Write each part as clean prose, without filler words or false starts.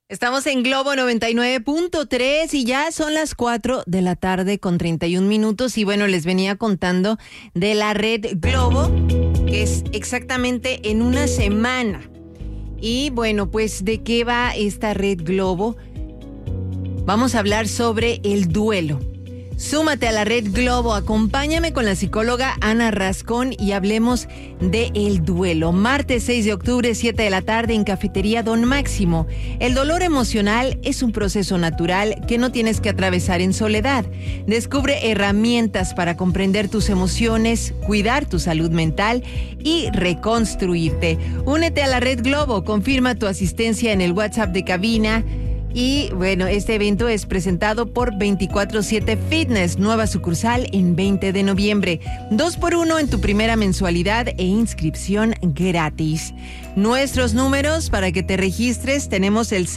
Estamos en Globo 99.3 y ya son las 4 de la tarde con 31 minutos. Y bueno, les venía contando de la red Globo, que es exactamente en una semana. Y bueno, pues, ¿de qué va esta red Globo? Vamos a hablar sobre el duelo. Súmate a la red Globo, acompáñame con la psicóloga Ana Rascón y hablemos de el duelo. Martes 6 de octubre, 7 de la tarde en Cafetería Don Máximo. El dolor emocional es un proceso natural que no tienes que atravesar en soledad. Descubre herramientas para comprender tus emociones, cuidar tu salud mental y reconstruirte. Únete a la red Globo, confirma tu asistencia en el WhatsApp de cabina. Y bueno, este evento es presentado por 24/7 Fitness, nueva sucursal en 20 de noviembre. 2x1 en tu primera mensualidad e inscripción gratis. Nuestros números para que te registres tenemos el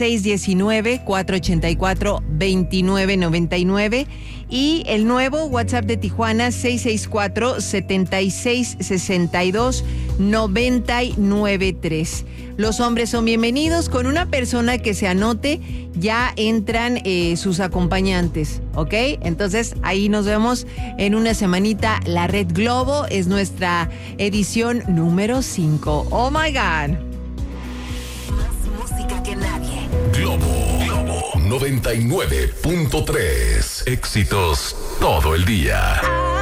619-484-2999 y el nuevo WhatsApp de Tijuana 664-7662-993. Los hombres son bienvenidos. Con una persona que se anote ya entran sus acompañantes, ¿ok? Entonces ahí nos vemos en una semanita. La Red Globo es nuestra edición número 5. ¡Oh, my God! Más música que nadie. Globo 99.3. Éxitos todo el día.